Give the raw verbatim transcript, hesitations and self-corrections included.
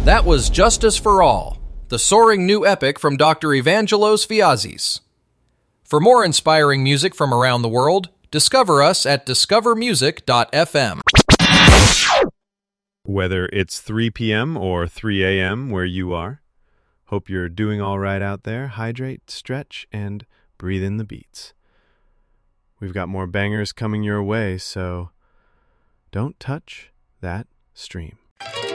That was Justice for All, the soaring new epic from Doctor Evangelos Viazis. For more inspiring music from around the world, discover us at discover music dot f m. Whether it's three p.m. or three a.m. where you are, hope you're doing all right out there. Hydrate, stretch, and breathe in the beats. We've got more bangers coming your way, so don't touch that stream.